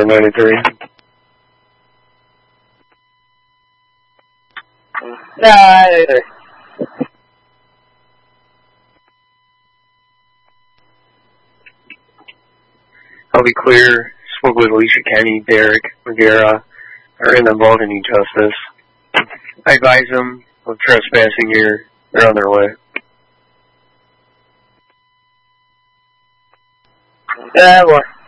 9493. Nah, I'll be clear. Spoke with Alicia Kenny, Derek, Magera, are involved in injustice. I advise them of trespassing here. They're on their way. yeah, well.